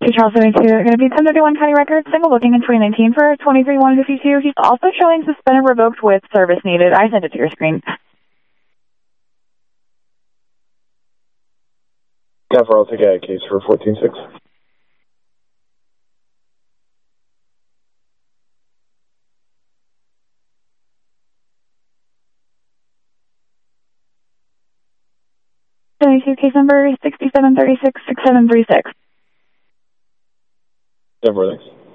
Charles 72, going to be 1031 County Records, single booking in 2019 for 23-152. He's also showing suspended revoked with service needed. I sent it to your screen. I'll take a case for 14-6. Case number 6736-6736. 10-4, thanks.